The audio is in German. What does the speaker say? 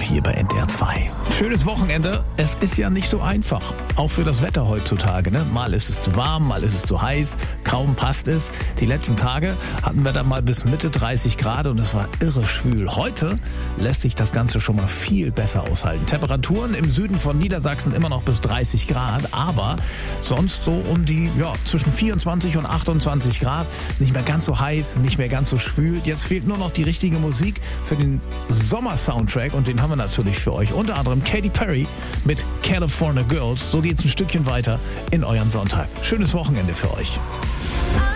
hier bei NDR 2. Schönes Wochenende. Es ist ja nicht so einfach. Auch für das Wetter heutzutage. Ne? Mal ist es zu warm, mal ist es zu heiß. Kaum passt es. Die letzten Tage hatten wir dann mal bis Mitte 30 Grad und es war irre schwül. Heute lässt sich das Ganze schon mal viel besser aushalten. Temperaturen im Süden von Niedersachsen immer noch bis 30 Grad, aber sonst so um die zwischen 24 und 28 Grad. Nicht mehr ganz so heiß, nicht mehr ganz so schwül. Jetzt fehlt nur noch die richtige Musik für den Sommer-Soundtrack und den haben wir natürlich für euch. Unter anderem Katy Perry mit California Girls. So geht's ein Stückchen weiter in euren Sonntag. Schönes Wochenende für euch.